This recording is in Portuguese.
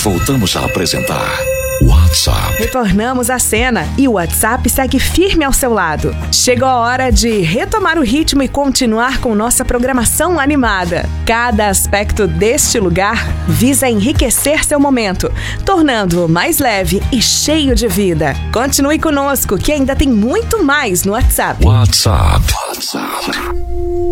voltamos a apresentar WhatsApp. Retornamos à cena e o WhatsApp segue firme ao seu lado. Chegou a hora de retomar o ritmo e continuar com nossa programação animada. Cada aspecto deste lugar visa enriquecer seu momento, tornando-o mais leve e cheio de vida. Continue conosco que ainda tem muito mais no WhatsApp. WhatsApp.